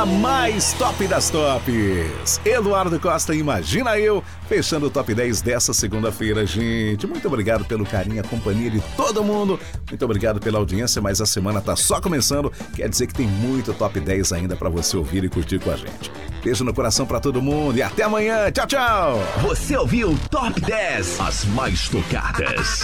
a mais top das tops. Eduardo Costa, Imagina Eu, fechando o top 10 dessa segunda-feira, gente. Muito obrigado pelo carinho e a companhia de todo mundo. Muito obrigado pela audiência, mas a semana tá só começando. Quer dizer que tem muito top 10 ainda pra você ouvir e curtir com a gente. Beijo no coração pra todo mundo e até amanhã. Tchau, tchau. Você ouviu Top 10, as mais tocadas.